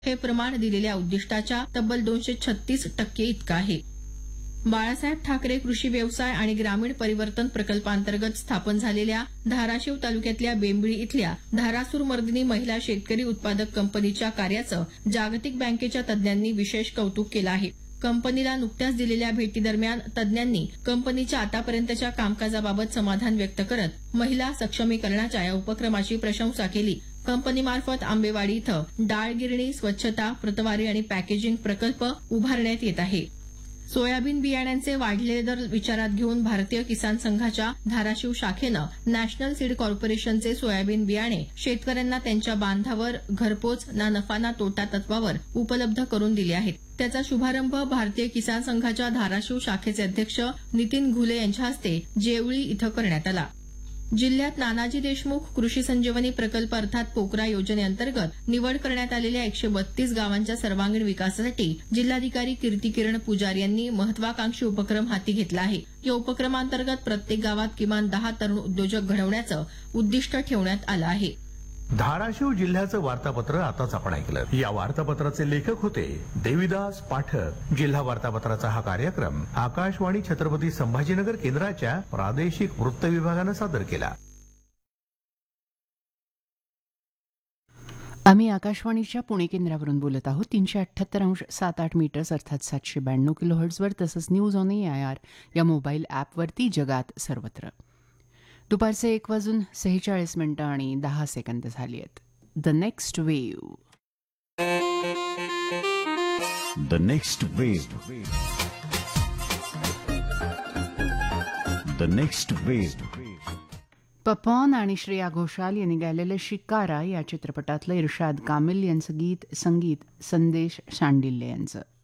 हे प्रमाण दिलेल्या उद्दिष्टाच्या तब्बल 236% इतकं आहे. बाळासाहेब ठाकरे कृषी व्यवसाय आणि ग्रामीण परिवर्तन प्रकल्पांतर्गत स्थापन झालेल्या धाराशिव तालुक्यातल्या बेंबळी इथल्या धारासूर मर्दिनी महिला शेतकरी उत्पादक कंपनीच्या कार्याचं जागतिक बँकेच्या तज्ज्ञांनी विशेष कौतुक केलं आहे. कंपनीला नुकत्याच दिलेल्या भेटीदरम्यान तज्ज्ञांनी कंपनीच्या आतापर्यंतच्या कामकाजाबाबत समाधान व्यक्त करत महिला सक्षमीकरणाच्या या उपक्रमाची प्रशंसा केली. कंपनीमार्फत आंबेवाडी इथं डाळ गिरणी, स्वच्छता, प्रतवारी आणि पॅकेजिंग प्रकल्प उभारण्यात येत आहे. सोयाबीन बियाण्यांचे वाढलेले दर विचारात घेऊन भारतीय किसान संघाच्या धाराशिव शाखेनं नॅशनल सीड कॉर्पोरेशनचे सोयाबीन बियाणे शेतकऱ्यांना त्यांच्या बांधावर घरपोच ना नफा ना तोटा तत्वावर उपलब्ध करून दिले आहेत. त्याचा शुभारंभ भारतीय किसान संघाच्या धाराशिव शाखेचे अध्यक्ष नितीन घुले यांच्या हस्ते जेवळी इथं करण्यात आला. जिल्ह्यात नानाजी देशमुख कृषी संजीवनी प्रकल्प अर्थात पोकरा योजनेअंतर्गत निवड करण्यात आलेल्या 132 गावांच्या सर्वांगीण विकासासाठी जिल्हाधिकारी कीर्तिकिरण पुजारी यांनी महत्वाकांक्षी उपक्रम हाती घेतला आहे. या उपक्रमांतर्गत प्रत्येक गावात किमान 10 तरुण उद्योजक घडवण्याचं उद्दिष्ट ठेवण्यात आलं आहे. धाराशिव जिल्ह्याचं वार्तापत्र आताच आपण ऐकलं. या वार्तापत्राचे लेखक होते देविदास पाठक. जिल्हा वार्तापत्राचा हा कार्यक्रम आकाशवाणी छत्रपती संभाजीनगर केंद्राच्या प्रादेशिक वृत्त विभागानं सादर केला. आम्ही आकाशवाणीच्या पुणे केंद्रावरून बोलत आहोत. 378.78 मीटर्स अर्थात 792 किलोहर्ट्झवर तसंच न्यूज ऑन AIR या मोबाईल ॲपवरती जगात सर्वत्र. दुपारचे 1:46 आणि 10 सेकंद झाली आहेत. The next wave. The next wave. The next wave. Papon आणि श्रेया घोषाल यांनी गायलेलं शिकारा या चित्रपटातलं इर्शाद कामिल यांचं गीत, संगीत संदेश शांडिल्य यांचं.